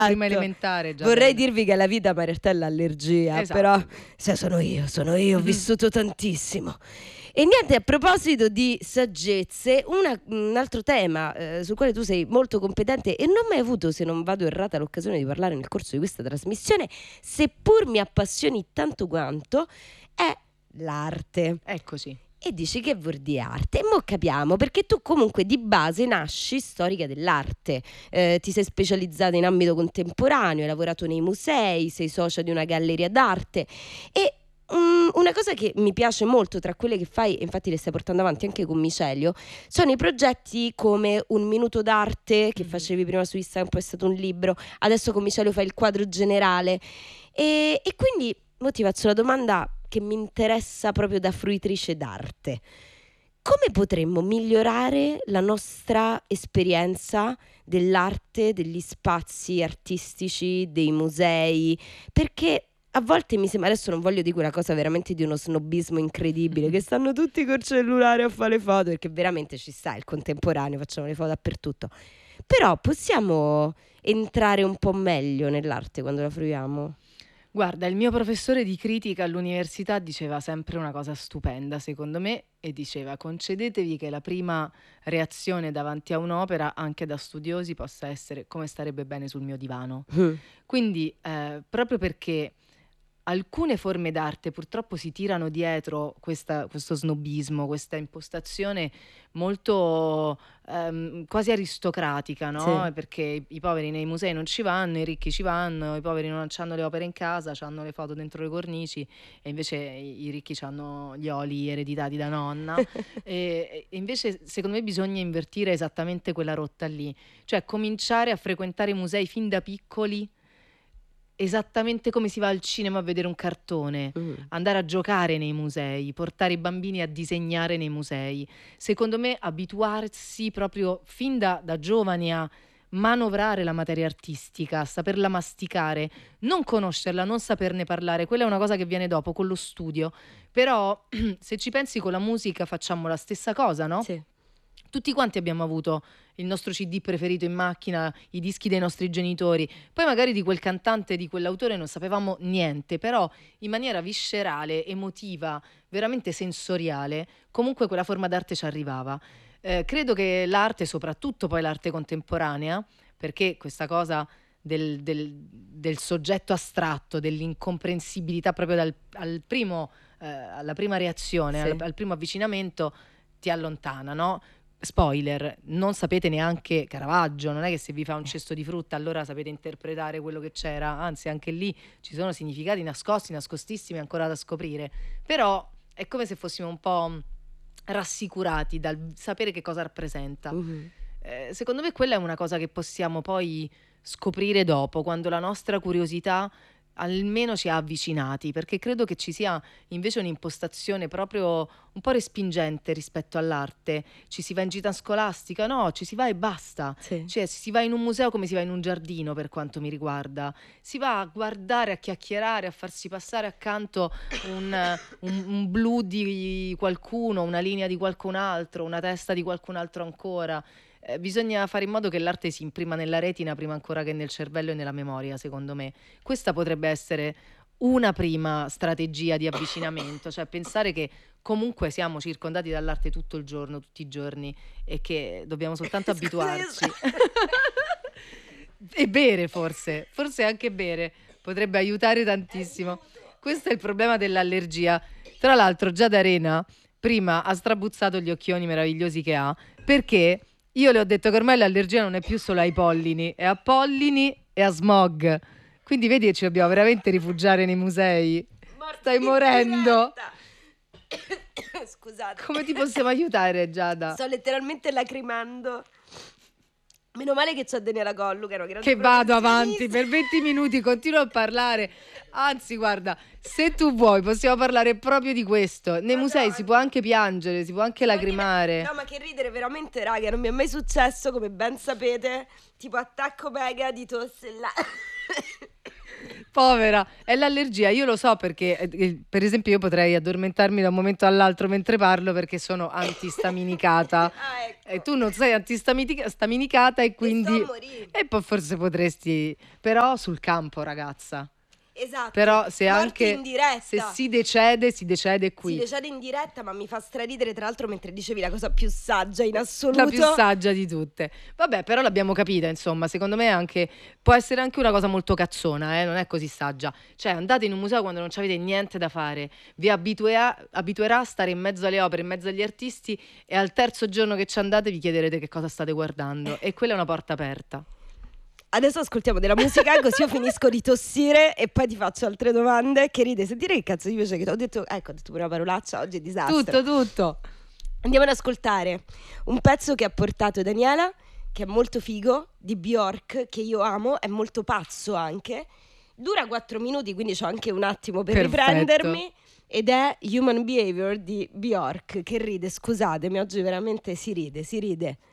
prima elementare già. Vorrei dirvi che la vita, ma in realtà è l'allergia. Esatto. Però sono io, ho vissuto tantissimo. E niente, a proposito di saggezze, un altro tema sul quale tu sei molto competente e non ho mai avuto, se non vado errata, l'occasione di parlare nel corso di questa trasmissione, seppur mi appassioni tanto quanto, è l'arte. Eccoci. E dici che vuol dire arte? E mo capiamo, perché tu comunque di base nasci storica dell'arte, ti sei specializzata in ambito contemporaneo, hai lavorato nei musei, sei socia di una galleria d'arte e una cosa che mi piace molto tra quelle che fai, e infatti le stai portando avanti anche con Micelio, sono i progetti come Un minuto d'arte che facevi prima su Instagram, poi è stato un libro, adesso con Micelio fai il quadro generale e quindi mo ti faccio la domanda che mi interessa proprio da fruitrice d'arte. Come potremmo migliorare la nostra esperienza dell'arte, degli spazi artistici, dei musei? Perché a volte mi sembra, adesso non voglio dire una cosa veramente di uno snobismo incredibile, che stanno tutti col cellulare a fare le foto, perché veramente ci sta il contemporaneo, facciamo le foto dappertutto. Però possiamo entrare un po' meglio nell'arte quando la fruiamo? Guarda, il mio professore di critica all'università diceva sempre una cosa stupenda, secondo me, e diceva: concedetevi che la prima reazione davanti a un'opera, anche da studiosi, possa essere come starebbe bene sul mio divano. Quindi, proprio perché alcune forme d'arte purtroppo si tirano dietro questo snobismo, questa impostazione molto quasi aristocratica, no? Sì. Perché i poveri nei musei non ci vanno, i ricchi ci vanno, i poveri non hanno le opere in casa, hanno le foto dentro le cornici e invece i ricchi hanno gli oli ereditati da nonna. E invece secondo me bisogna invertire esattamente quella rotta lì, cioè cominciare a frequentare i musei fin da piccoli, esattamente come si va al cinema a vedere un cartone, andare a giocare nei musei, portare i bambini a disegnare nei musei. Secondo me abituarsi proprio fin da giovani a manovrare la materia artistica, saperla masticare, non conoscerla, non saperne parlare, quella è una cosa che viene dopo con lo studio. Però se ci pensi, con la musica facciamo la stessa cosa, no? Sì. Tutti quanti abbiamo avuto il nostro CD preferito in macchina, i dischi dei nostri genitori, poi magari di quel cantante, di quell'autore non sapevamo niente, però in maniera viscerale, emotiva, veramente sensoriale, comunque quella forma d'arte ci arrivava. Credo che l'arte, soprattutto poi l'arte contemporanea, perché questa cosa del soggetto astratto, dell'incomprensibilità proprio alla prima reazione, Sì. al primo avvicinamento, ti allontana, no? Spoiler, non sapete neanche Caravaggio, non è che se vi fa un cesto di frutta allora sapete interpretare quello che c'era, anzi anche lì ci sono significati nascosti, nascostissimi ancora da scoprire, però è come se fossimo un po' rassicurati dal sapere che cosa rappresenta. Secondo me quella è una cosa che possiamo poi scoprire dopo, quando la nostra curiosità almeno ci ha avvicinati, perché credo che ci sia invece un'impostazione proprio un po' respingente rispetto all'arte. Ci si va in gita scolastica? No, ci si va e basta. Sì. Cioè si va in un museo come si va in un giardino, per quanto mi riguarda. Si va a guardare, a chiacchierare, a farsi passare accanto un blu di qualcuno, una linea di qualcun altro, una testa di qualcun altro ancora. Bisogna fare in modo che l'arte si imprima nella retina prima ancora che nel cervello e nella memoria, secondo me. Questa potrebbe essere una prima strategia di avvicinamento, cioè pensare che comunque siamo circondati dall'arte tutto il giorno, tutti i giorni, e che dobbiamo soltanto abituarci. E bere, forse anche bere potrebbe aiutare tantissimo. Questo è il problema dell'allergia. Tra l'altro Giada Arena prima ha strabuzzato gli occhioni meravigliosi che ha, perché io le ho detto che ormai l'allergia non è più solo ai pollini, è a pollini e a smog. Quindi vedi che ci dobbiamo veramente rifugiare nei musei. Stai morendo. Scusate. Come ti possiamo aiutare, Giada? Sto letteralmente lacrimando. Meno male che c'ho Daniela Collu, che vado avanti per 20 minuti, continuo a parlare. Anzi, guarda, se tu vuoi possiamo parlare proprio di questo. Nei musei si può anche piangere, si può anche lacrimare. No, ma che ridere veramente, raga, non mi è mai successo, come ben sapete. Tipo attacco mega di tosse là. Povera, è l'allergia, io lo so perché per esempio io potrei addormentarmi da un momento all'altro mentre parlo perché sono antistaminicata e Ecco. tu non sei antistaminicata e E sto a quindi morire. e poi forse potresti, però sul campo ragazza. Esatto, Però se morte in anche se diretta. si decede Si qui. decide in diretta, ma mi fa straridere tra l'altro mentre dicevi la cosa più saggia in La più assoluto. saggia di tutte. Vabbè, però l'abbiamo capita, insomma, secondo me anche può essere anche una cosa molto cazzona, non è così saggia. Cioè, andate in un museo quando non avete niente da fare, vi abituerà a stare in mezzo alle opere, in mezzo agli artisti e al terzo giorno che ci andate vi chiederete che cosa state guardando e quella è una porta aperta. Adesso ascoltiamo della musica così io finisco di tossire e poi ti faccio altre domande. Che ride, sentire che cazzo di piace che ho detto, ecco, ho detto pure una parolaccia, oggi è disastro. Tutto. Andiamo ad ascoltare un pezzo che ha portato Daniela, che è molto figo, di Bjork, che io amo, è molto pazzo anche. Dura 4 minuti, quindi c'ho anche un attimo per Perfetto. riprendermi. Ed è Human Behavior di Bjork, che ride, scusatemi, oggi veramente si ride.